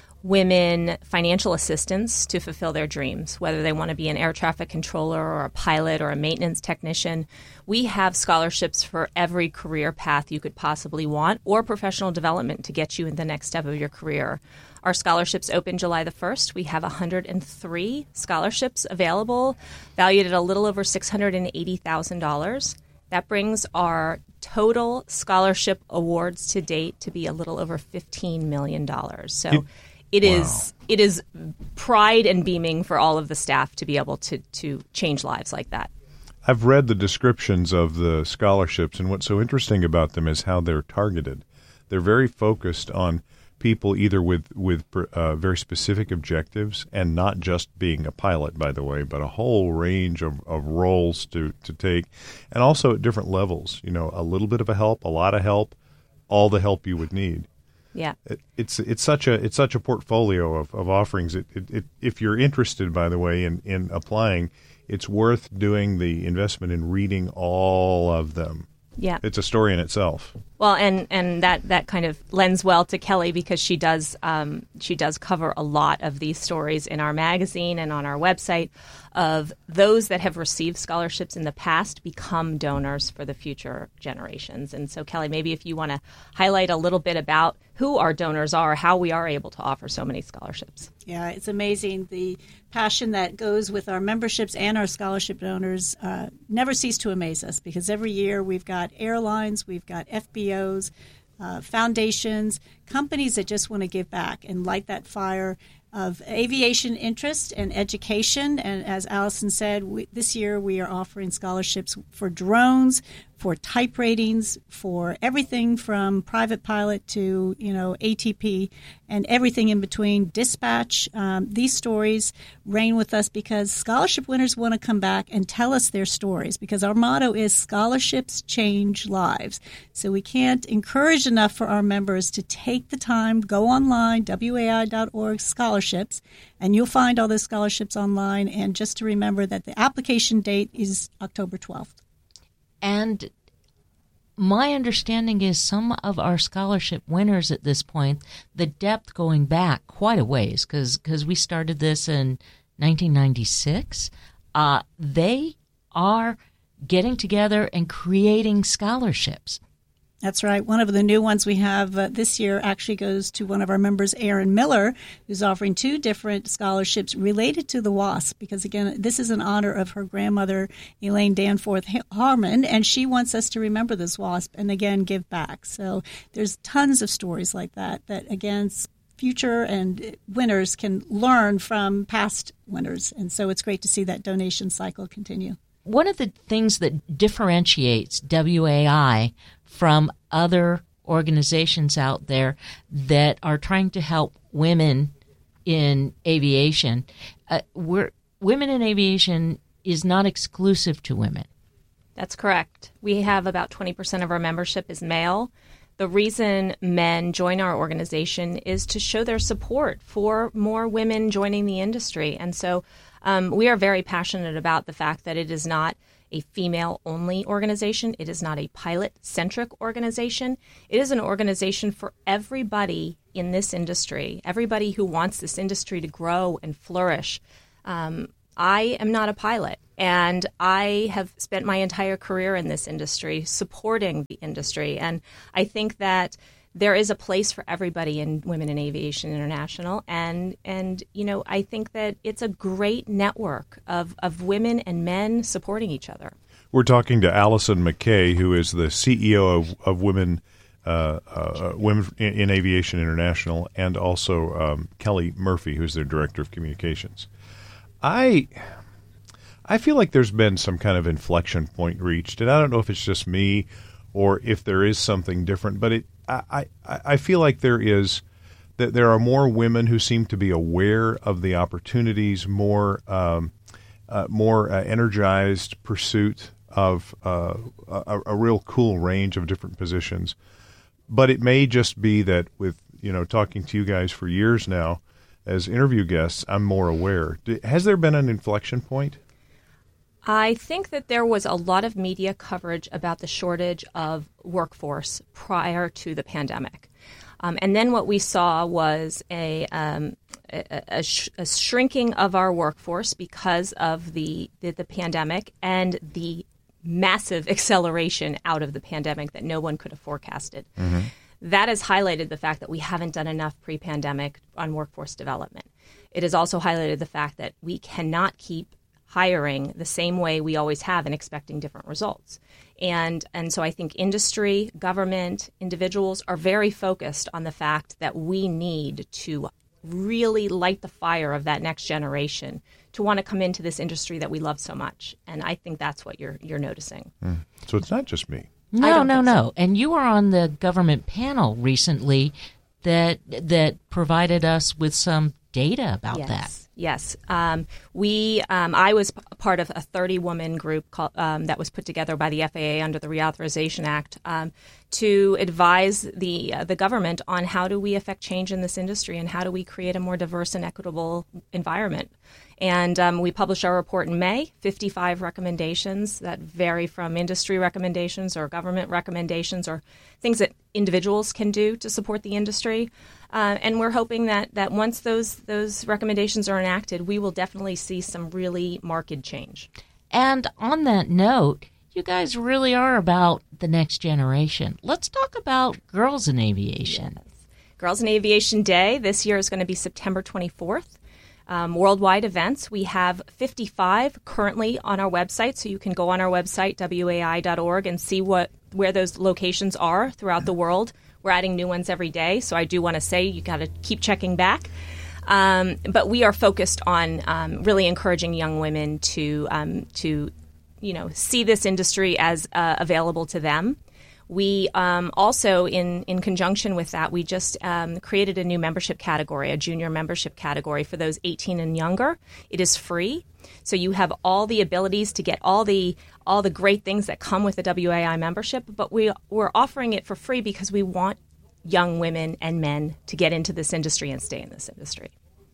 women financial assistance to fulfill their dreams, whether they want to be an air traffic controller or a pilot or a maintenance technician. We have scholarships for every career path you could possibly want, or professional development to get you in the next step of your career. Our scholarships open July the first. We have one hundred three scholarships available, valued at a little over six hundred eighty thousand dollars. That brings our total scholarship awards to date to be a little over fifteen million dollars. So it, it is wow. it is pride and beaming for all of the staff to be able to, to change lives like that. I've read the descriptions of the scholarships, and what's so interesting about them is how they're targeted. They're very focused on people either with, with uh, very specific objectives, and not just being a pilot, by the way, but a whole range of, of roles to, to take, and also at different levels. You know, a little bit of a help, a lot of help, all the help you would need. Yeah, it, it's it's such a it's such a portfolio of, of offerings. It, it, it, if you're interested, by the way, in, in applying, it's worth doing the investment in reading all of them. Yeah, it's a story in itself. Well, and, and that, that kind of lends well to Kelly, because she does um, she does cover a lot of these stories in our magazine and on our website of those that have received scholarships in the past become donors for the future generations. And so, Kelly, maybe if you want to highlight a little bit about who our donors are, how we are able to offer so many scholarships. Yeah, it's amazing. The passion that goes with our memberships and our scholarship donors uh, never cease to amaze us, because every year we've got airlines, we've got F B Os, uh, foundations, companies that just want to give back and light that fire of aviation interest and education. And as Allison said, we, this year we are offering scholarships for drones, for type ratings, for everything from private pilot to, you know, A T P and everything in between, dispatch. Um, these stories reign with us because scholarship winners want to come back and tell us their stories, because our motto is scholarships change lives. So we can't encourage enough for our members to take the time, go online, W A I dot org scholarships, and you'll find all those scholarships online. And just to remember that the application date is October twelfth. And my understanding is some of our scholarship winners at this point, the depth going back quite a ways, because we started this in nineteen ninety-six, uh, they are getting together and creating scholarships. That's right. One of the new ones we have uh, this year actually goes to one of our members, Erin Miller, who's offering two different scholarships related to the WASP, because, again, this is in honor of her grandmother, Elaine Danforth Harmon, and she wants us to remember this WASP and, again, give back. So there's tons of stories like that that, again, future and winners can learn from past winners. And so it's great to see that donation cycle continue. One of the things that differentiates W A I from other organizations out there that are trying to help women in aviation, uh, we're, women in aviation is not exclusive to women. That's correct. We have about twenty percent of our membership is male. The reason men join our organization is to show their support for more women joining the industry. And so um, we are very passionate about the fact that it is not a female-only organization. It is not a pilot-centric organization. It is an organization for everybody in this industry, everybody who wants this industry to grow and flourish. Um, I am not a pilot, and I have spent my entire career in this industry supporting the industry. And I think that there is a place for everybody in Women in Aviation International. And, and you know, I think that it's a great network of, of women and men supporting each other. We're talking to Allison McKay, who is the C E O of, of Women uh, uh, Women in, in Aviation International, and also um, Kelly Murphy, who's their Director of Communications. I I feel like there's been some kind of inflection point reached, and I don't know if it's just me or if there is something different, but it I, I, I feel like there is that there are more women who seem to be aware of the opportunities, more um, uh, more uh, energized pursuit of uh, a, a real cool range of different positions. But it may just be that with, you know, talking to you guys for years now as interview guests, I'm more aware. Has there been an inflection point? I think that there was a lot of media coverage about the shortage of workforce prior to the pandemic. Um, and then what we saw was a, um, a, a, sh- a shrinking of our workforce because of the, the, the pandemic and the massive acceleration out of the pandemic that no one could have forecasted. Mm-hmm. That has highlighted the fact that we haven't done enough pre-pandemic on workforce development. It has also highlighted the fact that we cannot keep hiring the same way we always have and expecting different results. And and so I think industry, government, individuals are very focused on the fact that we need to really light the fire of that next generation to want to come into this industry that we love so much. And I think that's what you're you're noticing. Mm. So it's not just me. No, no, no. So. And you were on the government panel recently that that provided us with some data about yes. that. Yes. Um, we, um, I was p- part of a thirty-woman group called, um, that was put together by the F A A under the Reauthorization Act um, to advise the uh, the government on how do we affect change in this industry and how do we create a more diverse and equitable environment. And um, we published our report in May, fifty-five recommendations that vary from industry recommendations or government recommendations or things that individuals can do to support the industry. Uh, and we're hoping that, that once those those recommendations are enacted, we will definitely see some really marked change. And on that note, you guys really are about the next generation. Let's talk about Girls in Aviation. Yes. Girls in Aviation Day this year is going to be September twenty-fourth. Um, worldwide events. We have fifty-five currently on our website, so you can go on our website, W A I dot org, and see what where those locations are throughout the world. We're adding new ones every day, so I do want to say you got to keep checking back. Um, but we are focused on um, really encouraging young women to um, to you know see this industry as uh, available to them. We um, also, in, in conjunction with that, we just um, created a new membership category, a junior membership category for those eighteen and younger. It is free, so you have all the abilities to get all the all the great things that come with a W A I membership. But we we're offering it for free because we want young women and men to get into this industry and stay in this industry.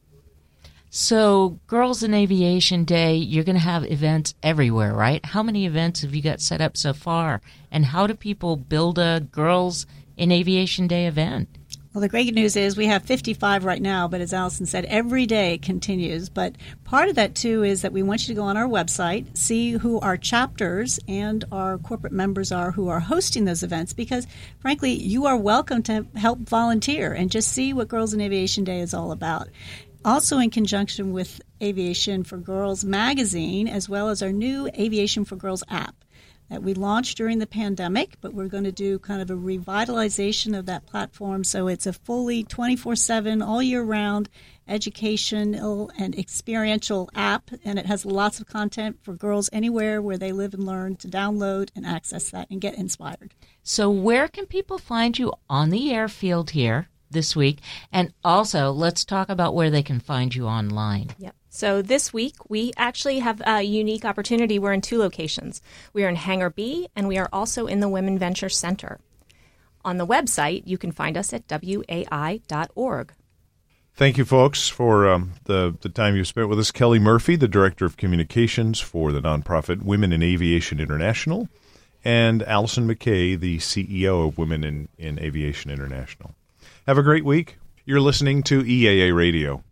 So, Girls in Aviation Day, you're going to have events everywhere, right? How many events have you got set up so far? And how do people build a Girls in Aviation Day event? Well, the great news is we have fifty-five right now, but as Allison said, every day continues. But part of that, too, is that we want you to go on our website, see who our chapters and our corporate members are who are hosting those events, because, frankly, you are welcome to help volunteer and just see what Girls in Aviation Day is all about. Also in conjunction with Aviation for Girls magazine, as well as our new Aviation for Girls app that we launched during the pandemic, but we're going to do kind of a revitalization of that platform so it's a fully twenty-four seven, all year round educational and experiential app, and it has lots of content for girls anywhere where they live and learn to download and access that and get inspired. So where can people find you on the airfield here this week? And also, let's talk about where they can find you online. Yep. So this week, we actually have a unique opportunity. We're in two locations. We are in Hangar B, and we are also in the Women Venture Center. On the website, you can find us at W A I dot org. Thank you, folks, for um, the, the time you spent with us. Kelly Murphy, the Director of Communications for the nonprofit Women in Aviation International, and Allison McKay, the C E O of Women in, in Aviation International. Have a great week. You're listening to E A A Radio.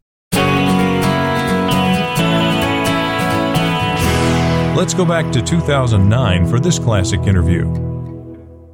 Let's go back to two thousand nine for this classic interview.